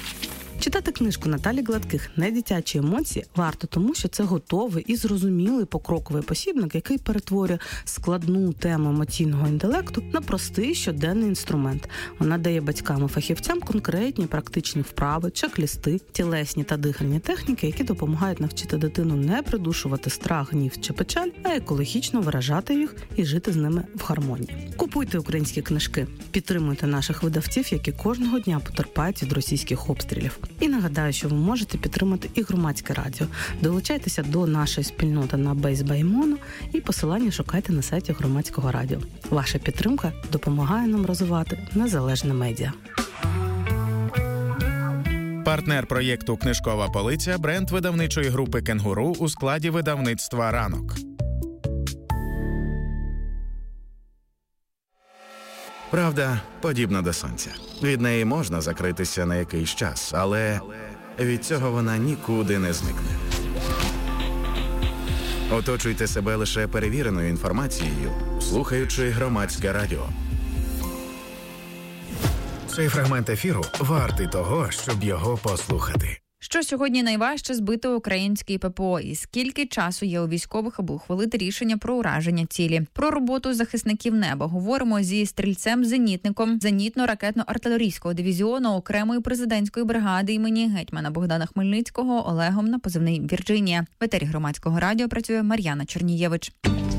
Читати книжку Наталі Гладких «Не дитячі емоції» варто тому, що це готовий і зрозумілий покроковий посібник, який перетворює складну тему емоційного інтелекту на простий щоденний інструмент. Вона дає батькам і фахівцям конкретні практичні вправи, чек-лісти, тілесні та дихальні техніки, які допомагають навчити дитину не придушувати страх, гнів чи печаль, а екологічно виражати їх і жити з ними в гармонії. Купуйте українські книжки, підтримуйте наших видавців, які кожного дня потерпають від російських обстрілів. І нагадаю, що ви можете підтримати і громадське радіо. Долучайтеся до нашої спільноти на Base by Mono і посилання шукайте на сайті громадського радіо. Ваша підтримка допомагає нам розвивати незалежне медіа. Партнер проєкту «Книжкова полиця» – бренд видавничої групи «Кенгуру» у складі видавництва «Ранок». Правда, подібна до сонця. Від неї можна закритися на якийсь час, але від цього вона нікуди не зникне. Оточуйте себе лише перевіреною інформацією, слухаючи Громадське радіо. Цей фрагмент ефіру вартий того, щоб його послухати. Що сьогодні найважче збити український ППО? І скільки часу є у військових, аби ухвалити рішення про ураження цілі? Про роботу захисників неба говоримо зі стрільцем-зенітником зенітно-ракетно-артилерійського дивізіону окремої президентської бригади імені гетьмана Богдана Хмельницького Олегом на позивний Вірджинія. В етері Громадського радіо працює Мар'яна Чернієвич.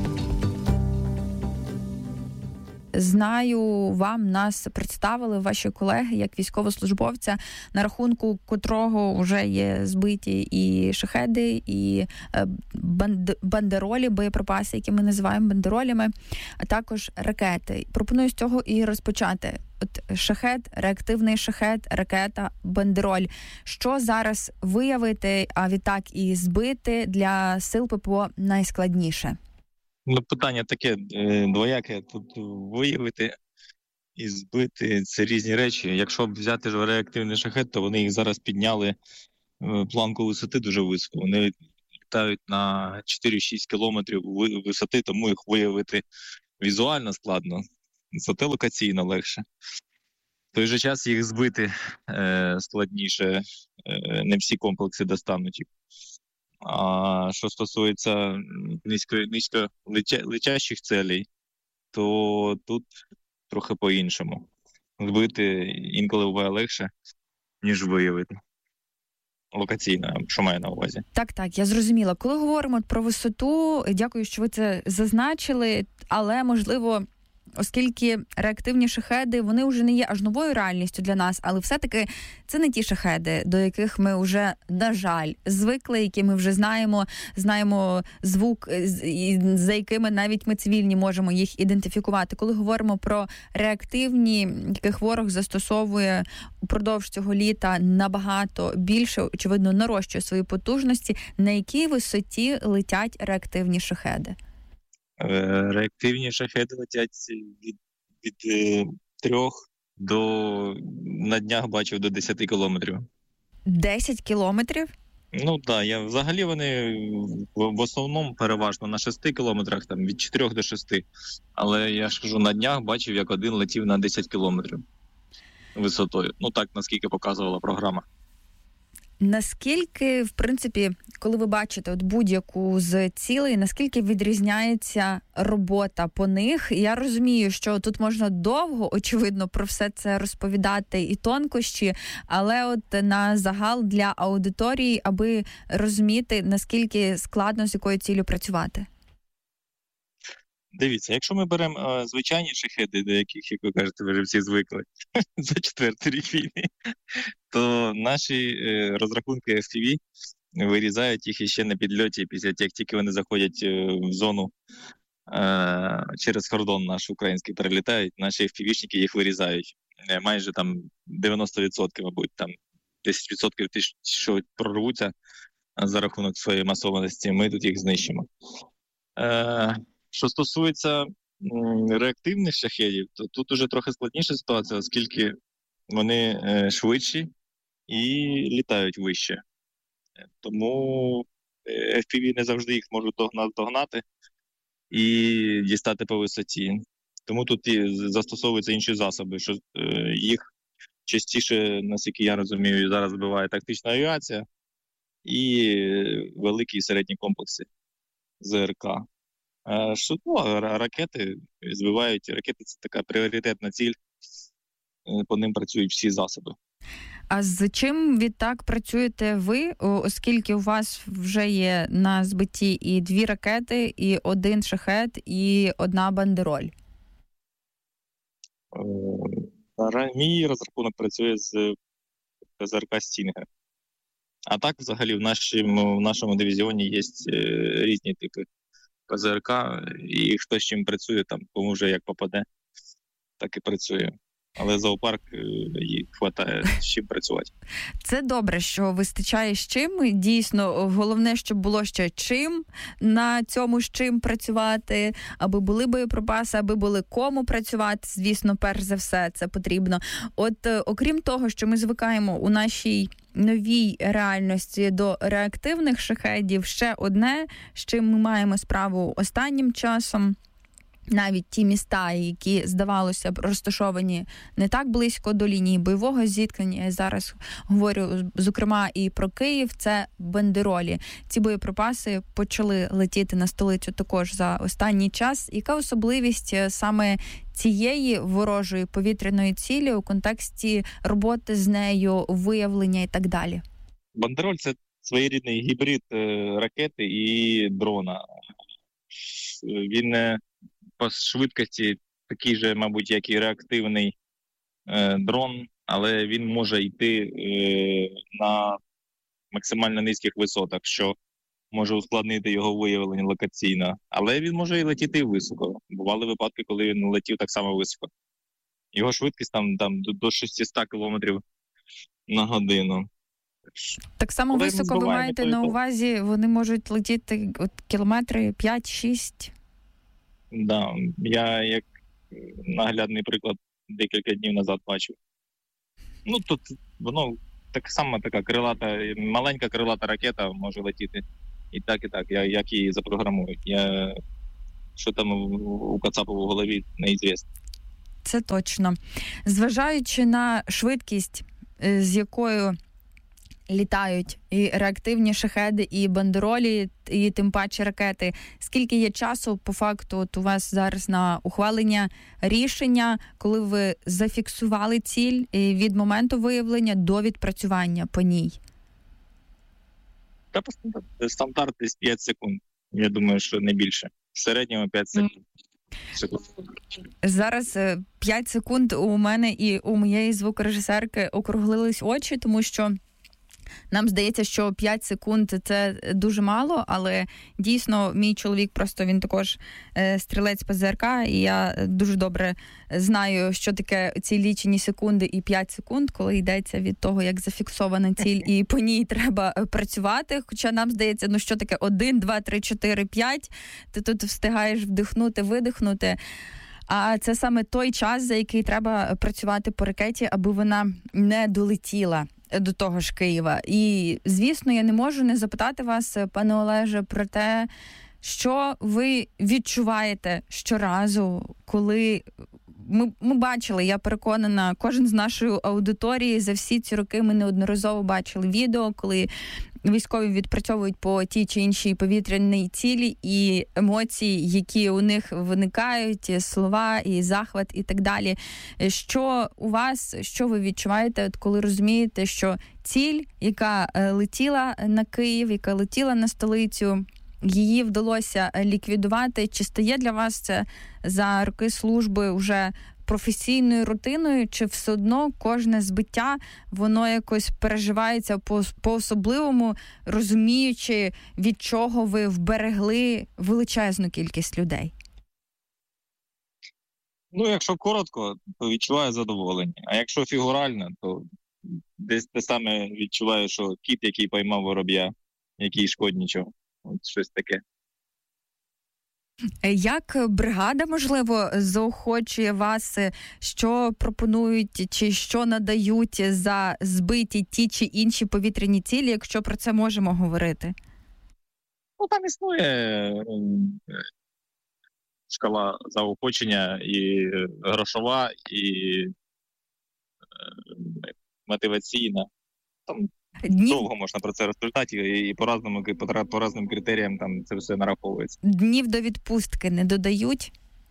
Знаю, вам нас представили ваші колеги як військовослужбовця, на рахунку котрого вже є збиті і шахеди, і бандеролі, боєприпаси, які ми називаємо бандеролями, а також ракети. Пропоную з цього і розпочати. От шахед, реактивний шахед, ракета, бандероль. Що зараз виявити, а відтак і збити для сил ППО найскладніше? Питання таке двояке. Тут виявити і збити – це різні речі. Якщо взяти ж реактивний шахет, то вони їх зараз підняли планку висоти дуже високо. Вони літають на 4-6 кілометрів висоти, тому їх виявити візуально складно, зате локаційно легше. В той же час їх збити складніше, не всі комплекси достануть їх. А що стосується низько летящих целей, то тут трохи по-іншому. Збити інколи буває легше, ніж виявити. Локаційно, що маю на увазі. Так, я зрозуміла. Коли говоримо про висоту, дякую, що ви це зазначили, але, можливо, оскільки реактивні шахеди, вони вже не є аж новою реальністю для нас, але все-таки це не ті шахеди, до яких ми вже, на жаль, звикли, які ми вже знаємо звук, за якими навіть ми цивільні можемо їх ідентифікувати. Коли говоримо про реактивні, яких ворог застосовує упродовж цього літа набагато більше, очевидно, нарощує свої потужності, на якій висоті летять реактивні шахеди? Реактивні шахеди летять від 3 до, на днях бачив, до 10 кілометрів. 10 кілометрів? Так, взагалі вони в основному переважно на 6 кілометрах, там від 4 до 6. Але я ж кажу, на днях бачив, як один летів на 10 кілометрів висотою. Так, наскільки показувала програма. Наскільки, в принципі, коли ви бачите будь-яку з цілей, наскільки відрізняється робота по них? Я розумію, що тут можна довго, очевидно, про все це розповідати і тонкощі, але на загал для аудиторії, аби розуміти, наскільки складно з якою ціллю працювати. Дивіться, якщо ми беремо звичайні шахеди, до яких, як ви кажете, ви вже всі звикли за 4-й рік війни, то наші розрахунки FPV вирізають їх іще на підльоті, після як тільки вони заходять в зону через кордон наш український перелітають, наші FPV-шники їх вирізають. Майже там 90%, мабуть, там 10% ті, що прорвуться за рахунок своєї масованості, ми тут їх знищимо. Що стосується реактивних шахедів, то тут уже трохи складніша ситуація, оскільки вони швидші і літають вище. Тому FPV не завжди їх можуть догнати і дістати по висоті. Тому тут і застосовуються інші засоби, що їх частіше, наскільки я розумію, зараз збиває тактична авіація і великі і середні комплекси ЗРК. Ракети збивають. Ракети – це така пріоритетна ціль, по ним працюють всі засоби. А з чим відтак працюєте ви, оскільки у вас вже є на збитті і 2 ракети, і 1 шахед, і 1 бандероль? Мій розрахунок працює з ПЗРК «Стінгер». А так, взагалі, в нашому дивізіоні є різні типи ПЗРК, і хто з чим працює, там, кому вже як попаде, так і працює. Але зоопарк їй хватає з чим працювати. Це добре, що вистачає з чим. Дійсно, головне, щоб було ще чим на цьому з чим працювати, аби були боєприпаси, аби були кому працювати. Звісно, перш за все це потрібно. От окрім того, що ми звикаємо у нашій новій реальності до реактивних шахедів, ще одне, з чим ми маємо справу останнім часом. Навіть ті міста, які, здавалося б, розташовані не так близько до лінії бойового зіткнення, я зараз говорю, зокрема, і про Київ, це бандеролі. Ці боєприпаси почали летіти на столицю також за останній час. Яка особливість саме цієї ворожої повітряної цілі у контексті роботи з нею, виявлення і так далі? Бандероль – це своєрідний гібрид ракети і дрона. Він по швидкості такий же, мабуть, як і реактивний дрон, але він може йти на максимально низьких висотах, що може ускладнити його виявлення локаційно. Але він може і летіти і високо. Бували випадки, коли він летів так само високо. Його швидкість там до 600 км на годину. Так само коли високо ви маєте на увазі, вони можуть летіти кілометри 5-6? Да, я як наглядний приклад декілька днів назад бачив. Ну, тут воно так само така крилата, маленька крилата ракета може летіти і так, як її запрограмують. Що там у Кацапа в голові, неізвісно. Це точно. Зважаючи на швидкість, з якою літають і реактивні шахеди, і бандеролі, і тим паче ракети. Скільки є часу, по факту, от у вас зараз на ухвалення рішення, коли ви зафіксували ціль від моменту виявлення до відпрацювання по ній? Стандарт десь 5 секунд. Я думаю, що не більше. В середньому 5 секунд. Зараз 5 секунд у мене і у моєї звукорежисерки округлились очі, тому що нам здається, що 5 секунд – це дуже мало, але дійсно мій чоловік просто, він також стрілець ПЗРК, і я дуже добре знаю, що таке ці лічені секунди і 5 секунд, коли йдеться від того, як зафіксована ціль, і по ній треба працювати. Хоча нам здається, ну що таке 1, 2, 3, 4, 5, ти тут встигаєш вдихнути, видихнути. А це саме той час, за який треба працювати по ракеті, аби вона не долетіла до того ж Києва. І, звісно, я не можу не запитати вас, пане Олеже, про те, що ви відчуваєте щоразу, коли ми бачили, я переконана, кожен з нашої аудиторії за всі ці роки ми неодноразово бачили відео, коли військові відпрацьовують по тій чи іншій повітряній цілі, і емоції, які у них виникають, слова, і захват, і так далі. Що у вас, що ви відчуваєте, коли розумієте, що ціль, яка летіла на Київ, яка летіла на столицю, її вдалося ліквідувати? Чи стає для вас це за роки служби вже професійною рутиною, чи все одно кожне збиття, воно якось переживається по-особливому, розуміючи, від чого ви вберегли величезну кількість людей? Ну, якщо коротко, то відчуваю задоволення. А якщо фігурально, то десь те саме відчуваю, що кіт, який поймав вороб'я, який шкоднічого. От щось таке. Як бригада, можливо, заохочує вас, що пропонують чи що надають за збиті ті чи інші повітряні цілі, якщо про це можемо говорити? Ну, там існує шкала заохочення і грошова, і мотиваційна. Там довго можна про це розповідати, і по разним критеріям там це все нараховується. Днів до відпустки не додають?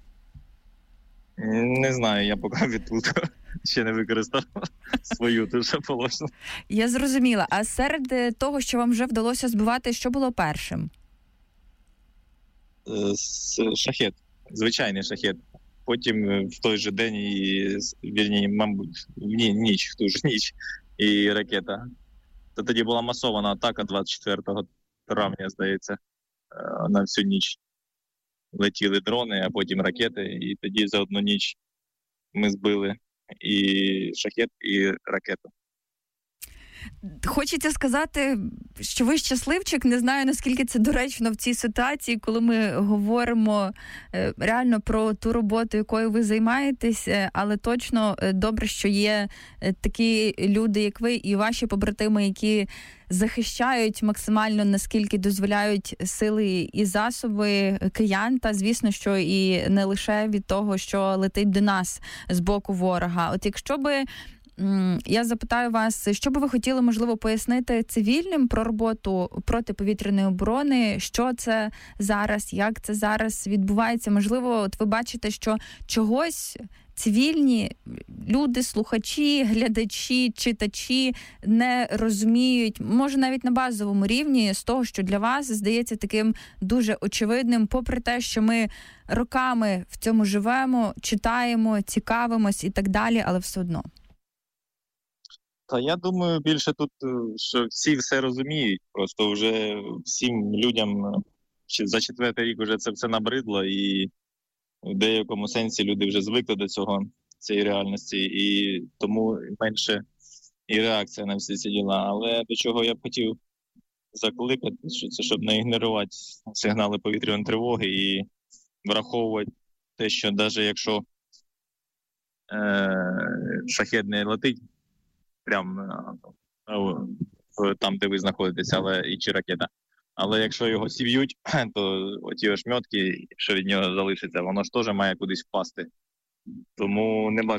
Не знаю, я поки відпустку ще не використав свою, то вже положено. Я зрозуміла. А серед того, що вам вже вдалося збивати, що було першим? Шахет. Звичайний шахет. Потім в той же день, мабуть, в ту ж ніч, і ракета. То тоді була масована атака 24 травня, здається, на всю ніч. Летіли дрони, а потім ракети, і тоді за одну ніч ми збили і шахед, і ракету. Хочеться сказати, що ви щасливчик. Не знаю, наскільки це доречно в цій ситуації, коли ми говоримо реально про ту роботу, якою ви займаєтесь, але точно добре, що є такі люди, як ви, і ваші побратими, які захищають максимально, наскільки дозволяють сили і засоби киян, та, звісно, що і не лише від того, що летить до нас з боку ворога. От якщо би я запитаю вас, що би ви хотіли, можливо, пояснити цивільним про роботу протиповітряної оборони, що це зараз, як це зараз відбувається? Можливо, от ви бачите, що чогось цивільні люди, слухачі, глядачі, читачі не розуміють, може навіть на базовому рівні, з того, що для вас здається таким дуже очевидним, попри те, що ми роками в цьому живемо, читаємо, цікавимось і так далі, але все одно. Та я думаю, більше тут, що всі все розуміють, просто вже всім людям за 4-й рік вже це все набридло, і в деякому сенсі люди вже звикли до цієї реальності, і тому менше і реакція на всі ці діла. Але до чого я б хотів закликати, що це щоб не ігнорувати сигнали повітряної тривоги і враховувати те, що навіть якщо шахед не летить, прямо там, де ви знаходитесь, чи ракета. Але якщо його зіб'ють, то оті ошмьотки, що від нього залишиться, воно ж теж має кудись впасти. Тому не бажано